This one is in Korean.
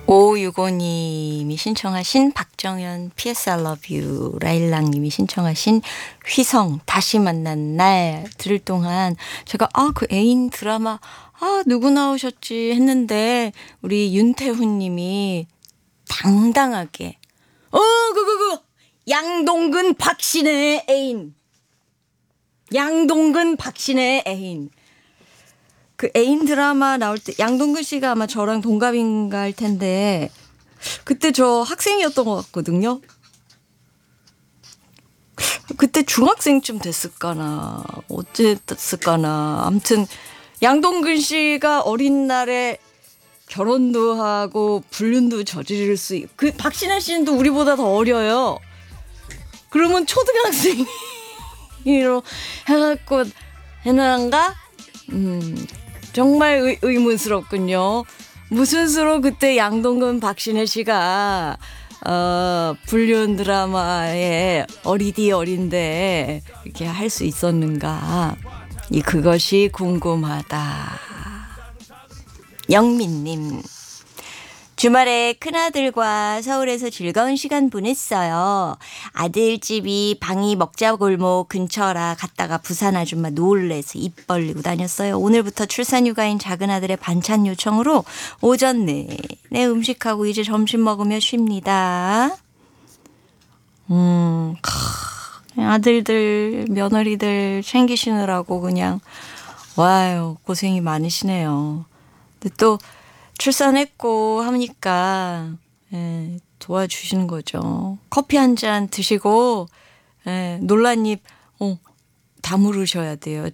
5565님이 신청하신 박정현 PS I Love You, 라일락님이 신청하신 휘성 다시 만난 날 들을 동안 제가 그 애인 드라마 누구 나오셨지 했는데 우리 윤태훈님이 당당하게 그거 양동근 박신혜의 애인, 양동근 박신혜의 애인. 그 애인 드라마 나올 때 양동근 씨가 아마 저랑 동갑인가 할 텐데 그때 저 학생이었던 것 같거든요. 그때 중학생쯤 됐을까나 어쨌을까나 아무튼 양동근 씨가 어린 날에 결혼도 하고 불륜도 저지를 수 있고 그 박신혜 씨는 또 우리보다 더 어려요. 그러면 초등학생으로 해갖고 해나가 정말 의문스럽군요. 무슨 수로 그때 양동근 박신혜 씨가 불륜 드라마에 어리디 어린데 이렇게 할 수 있었는가. 그것이 궁금하다. 영민님. 주말에 큰아들과 서울에서 즐거운 시간 보냈어요. 아들 집이 방이 먹자골목 근처라 갔다가 부산 아줌마 놀래서 입 벌리고 다녔어요. 오늘부터 출산휴가인 작은아들의 반찬 요청으로 오전 내내 음식하고 이제 점심 먹으며 쉽니다. 아들들 며느리들 챙기시느라고 그냥 와요 고생이 많으시네요. 근데 또 출산했고 하니까 도와주시는 거죠. 커피 한 잔 드시고 논란잎 다무르셔야 돼요.